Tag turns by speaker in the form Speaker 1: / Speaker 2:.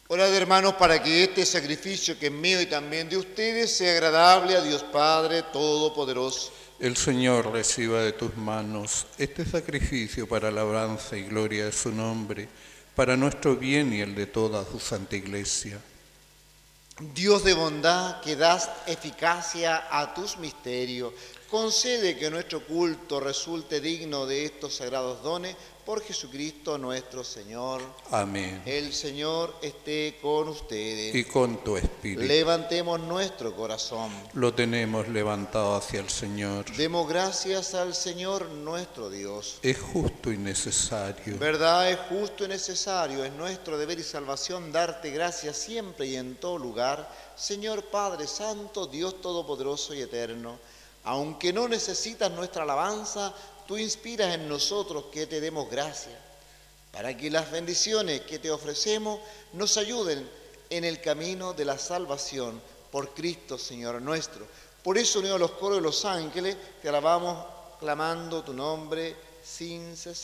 Speaker 1: Orad, hermanos, para que este sacrificio que es mío y también de ustedes sea agradable a Dios Padre Todopoderoso.
Speaker 2: El Señor reciba de tus manos este sacrificio para alabanza y gloria de su nombre, para nuestro bien y el de toda su santa Iglesia.
Speaker 1: Dios de bondad, que das eficacia a tus misterios, concede que nuestro culto resulte digno de estos sagrados dones por Jesucristo nuestro Señor.
Speaker 2: Amén.
Speaker 1: El Señor esté con ustedes.
Speaker 2: Y con tu espíritu.
Speaker 1: Levantemos nuestro corazón.
Speaker 2: Lo tenemos levantado hacia el Señor.
Speaker 1: Demos gracias al Señor nuestro Dios.
Speaker 2: Es justo y necesario.
Speaker 1: Verdad, es justo y necesario, es nuestro deber y salvación darte gracias siempre y en todo lugar, Señor Padre Santo, Dios Todopoderoso y Eterno. Aunque no necesitas nuestra alabanza, tú inspiras en nosotros que te demos gracias, para que las bendiciones que te ofrecemos nos ayuden en el camino de la salvación por Cristo, Señor nuestro. Por eso, unidos a los coros de los ángeles, te alabamos clamando tu nombre sin cesar.